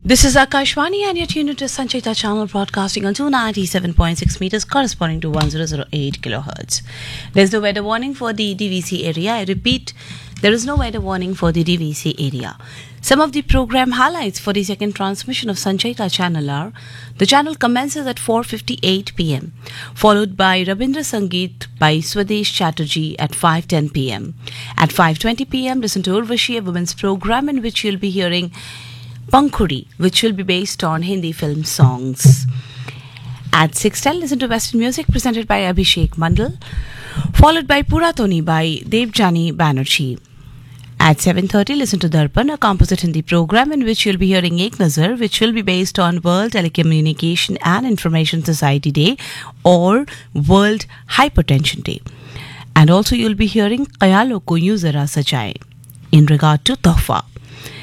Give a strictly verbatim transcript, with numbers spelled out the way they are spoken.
This is Akashvani and you're tuned to Sanchita channel broadcasting on two ninety-seven point six meters corresponding to one thousand eight kilohertz. There's no weather warning for the D V C area. I repeat, there is no weather warning for the D V C area. Some of the program highlights for the second transmission of Sanchita channel are: the channel commences at four fifty-eight p.m. followed by Rabindra Sangeet by Swadesh Chatterjee at five ten p.m. At five twenty p.m. listen to Urvashi, a women's program in which you'll be hearing Pankhuri, which will be based on Hindi film songs. At six ten, listen to Western music presented by Abhishek Mandal, followed by Puratoni by Devjani Banerjee. At seven thirty, listen to Darpan, a composite Hindi program in which you'll be hearing Ek Nazar, which will be based on World Telecommunication and Information Society Day or World Hypertension Day. And also you'll be hearing Khayalon ko Yun Zara Sajaye in regard to Tohfa.